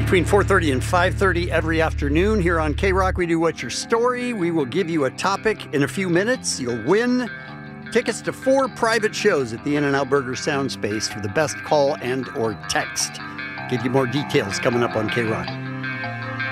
Between 4:30 and 5:30 every afternoon here on K-Rock, we do What's Your Story? We will give you a topic in a few minutes. You'll win tickets to 4 private shows at the In-N-Out Burger Sound Space for the best call and or text. Give you more details coming up on K-Rock.